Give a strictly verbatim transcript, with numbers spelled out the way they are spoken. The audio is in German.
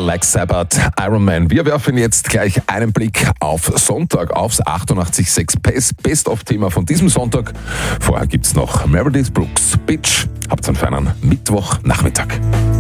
Black Sabbath, Iron Man. Wir werfen jetzt gleich einen Blick auf Sonntag, aufs achtundachtzig Komma sechs Best-of-Thema von diesem Sonntag. Vorher gibt's noch Meredith Brooks, Bitch. Habt einen feinen Mittwochnachmittag.